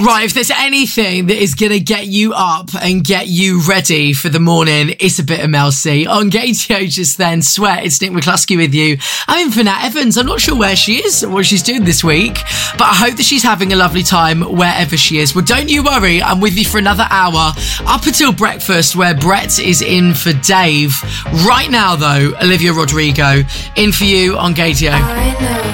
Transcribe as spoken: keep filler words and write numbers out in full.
Right, if there's anything that is going to get you up and get you ready for the morning, it's a bit of Mel C. On Gatio just then, Sweat, it's Nick McCluskey with you. I'm in for Nat Evans. I'm not sure where she is or what she's doing this week, but I hope that she's having a lovely time wherever she is. Well, don't you worry, I'm with you for another hour, up until breakfast, where Brett is in for Dave. Right now, though, Olivia Rodrigo, in for you on Gatio.